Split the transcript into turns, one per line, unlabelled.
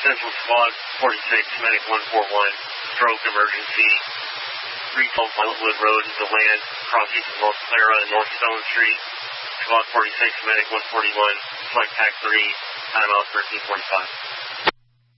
Central Squad 46, Medic 141, stroke emergency. 312 Pilotwood Road to land, crossing from North Clara and North Stone Street. Squad 46, Medic 141, Flight Pack 3, timeout 1345.